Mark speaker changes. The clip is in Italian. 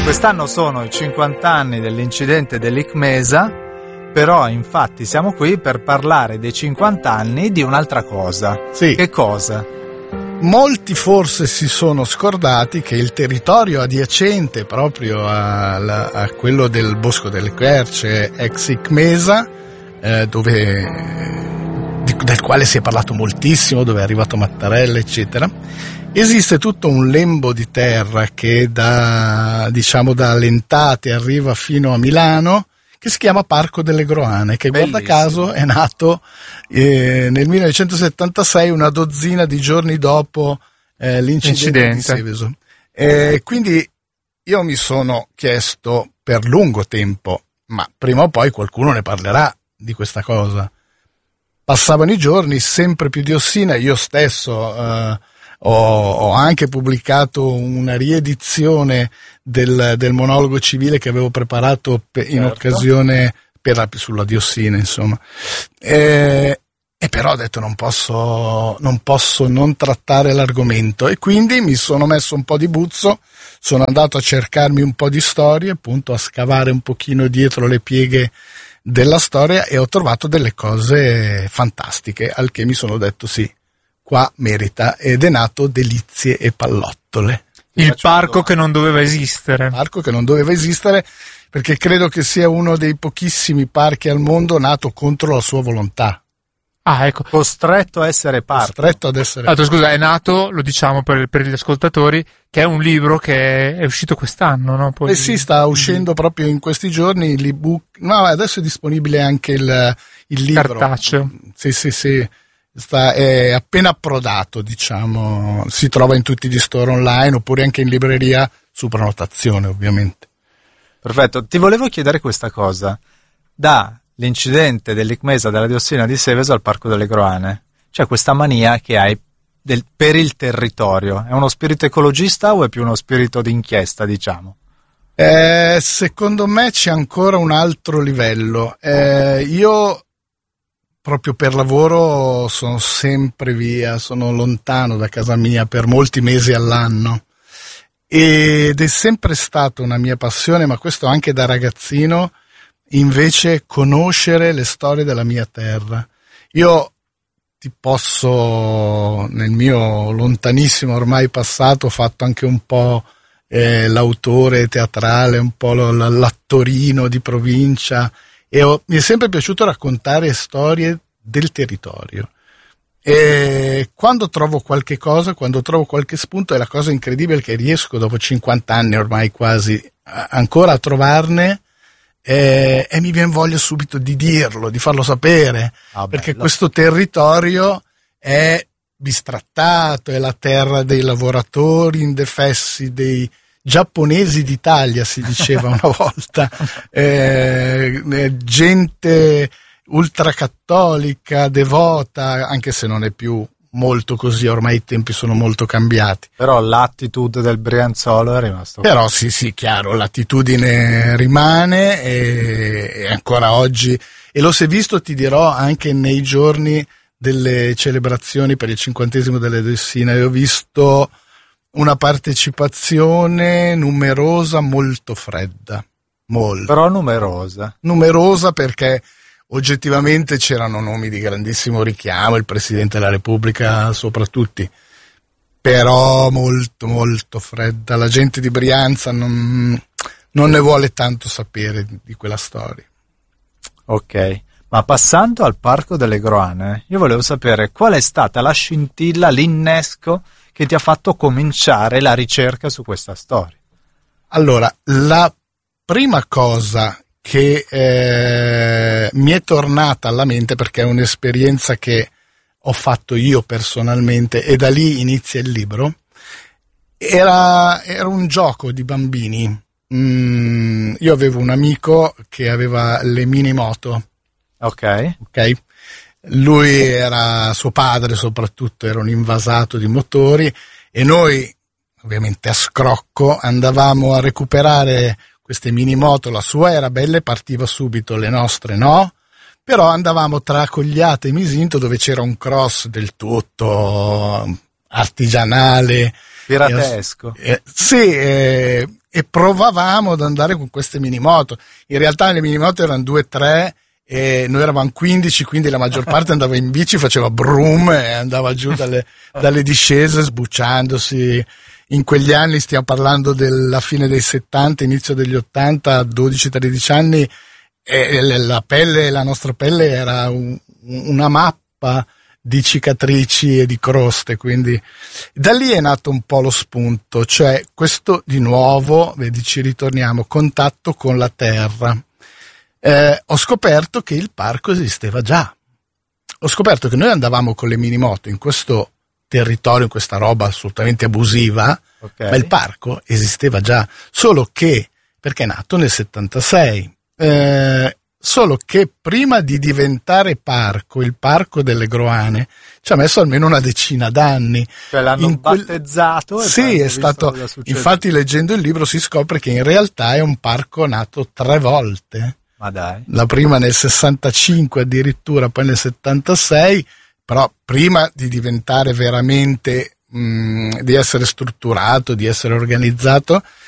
Speaker 1: Quest'anno sono i 50 anni dell'incidente dell'ICMESA, però infatti siamo qui per parlare dei 50 anni di un'altra cosa.
Speaker 2: Sì.
Speaker 1: Che cosa?
Speaker 2: Molti forse si sono scordati che il territorio adiacente proprio a quello del Bosco delle Querce, ex ICMESA, del quale si è parlato moltissimo, dove è arrivato Mattarella, eccetera, esiste tutto un lembo di terra che da Lentate arriva fino a Milano, che si chiama Parco delle Groane, che
Speaker 1: bellissimo.
Speaker 2: Guarda caso è nato nel 1976, una dozzina di giorni dopo l'incidente di Seveso. Quindi io mi sono chiesto per lungo tempo, ma prima o poi qualcuno ne parlerà di questa cosa. Passavano i giorni, sempre più diossina. Io stesso ho anche pubblicato una riedizione del monologo civile che avevo preparato in occasione sulla diossina, insomma. E però ho detto non posso non trattare l'argomento, e quindi mi sono messo un po' di buzzo, sono andato a cercarmi un po' di storie, appunto a scavare un pochino dietro le pieghe della storia, e ho trovato delle cose fantastiche, al che mi sono detto sì, qua merita, ed è nato Delizie e Pallottole.
Speaker 3: Il parco che non doveva esistere.
Speaker 2: Il parco che non doveva esistere, perché credo che sia uno dei pochissimi parchi al mondo nato contro la sua volontà.
Speaker 3: Ah, ecco.
Speaker 1: Costretto a essere parco.
Speaker 2: Costretto ad essere
Speaker 3: parco. Scusa, è nato, lo diciamo per gli ascoltatori, che è un libro che è uscito quest'anno, no? Poi...
Speaker 2: sì, sta uscendo proprio in questi giorni l'ebook. No, adesso è disponibile anche il libro.
Speaker 3: Cartaceo.
Speaker 2: Sì. È appena approdato, diciamo. Si trova in tutti gli store online, oppure anche in libreria su prenotazione, ovviamente.
Speaker 1: Perfetto. Ti volevo chiedere questa cosa. L'incidente dell'ICMESA della diossina di Seveso al Parco delle Groane, c'è questa mania che hai per il territorio. È uno spirito ecologista o è più uno spirito d'inchiesta, diciamo?
Speaker 2: Secondo me c'è ancora un altro livello. Io proprio per lavoro sono sempre via, sono lontano da casa mia per molti mesi all'anno, ed è sempre stata una mia passione, ma questo anche da ragazzino, invece conoscere le storie della mia terra. Io ti posso, nel mio lontanissimo ormai passato, ho fatto anche un po' l'autore teatrale, un po' l'attorino di provincia, e mi è sempre piaciuto raccontare storie del territorio. E quando trovo qualche cosa, quando trovo qualche spunto, è la cosa incredibile che riesco dopo 50 anni ormai quasi ancora a trovarne. E mi viene voglia subito di dirlo, di farlo sapere, perché questo territorio è bistrattato, è la terra dei lavoratori indefessi, dei giapponesi d'Italia, si diceva una volta, gente ultracattolica, devota, anche se non è più molto così, ormai i tempi sono molto cambiati.
Speaker 1: Però l'attitude del Brianzolo è rimasto.
Speaker 2: Però sì, chiaro, l'attitudine rimane, e ancora oggi, e lo si è visto, ti dirò, anche nei giorni delle celebrazioni per il 50° della Diossina. Io ho visto una partecipazione numerosa, molto fredda, molto.
Speaker 1: Però numerosa
Speaker 2: perché oggettivamente c'erano nomi di grandissimo richiamo, il Presidente della Repubblica soprattutto, però molto molto fredda. La gente di Brianza non ne vuole tanto sapere di quella storia.
Speaker 1: Ok, ma passando al Parco delle Groane, io volevo sapere qual è stata la scintilla, l'innesco che ti ha fatto cominciare la ricerca su questa storia.
Speaker 2: Allora, la prima cosa che mi è tornata alla mente, perché è un'esperienza che ho fatto io personalmente, e da lì inizia il libro, era un gioco di bambini. Io avevo un amico che aveva le minimoto.
Speaker 1: Ok.
Speaker 2: Lui suo padre soprattutto era un invasato di motori, e noi ovviamente a scrocco andavamo a recuperare queste minimoto. La sua era bella e partiva subito, le nostre no, però andavamo tra Cogliate e Misinto, dove c'era un cross del tutto artigianale,
Speaker 1: piratesco.
Speaker 2: Sì, e e provavamo ad andare con queste minimoto. In realtà le minimoto erano 2-3 e noi eravamo 15, quindi la maggior parte andava in bici, faceva brum e andava giù dalle discese sbucciandosi. In quegli anni, stiamo parlando della fine dei 70, inizio degli 80, 12-13 anni, e la nostra pelle era una mappa di cicatrici e di croste, quindi da lì è nato un po' lo spunto, cioè questo di nuovo, vedi, ci ritorniamo, contatto con la terra. Ho scoperto che il parco esisteva già, ho scoperto che noi andavamo con le minimoto in questo territorio, in questa roba assolutamente abusiva,
Speaker 1: Okay.
Speaker 2: ma il parco esisteva già, solo che, perché è nato nel 76, solo che prima di diventare parco, il parco delle Groane ci ha messo almeno una decina d'anni.
Speaker 1: Cioè l'hanno battezzato? E
Speaker 2: sì, è stato, infatti leggendo il libro si scopre che in realtà è un parco nato 3 volte.
Speaker 1: Ma dai.
Speaker 2: La prima nel 65 addirittura, poi nel 76, però prima di diventare veramente, di essere strutturato, di essere organizzato,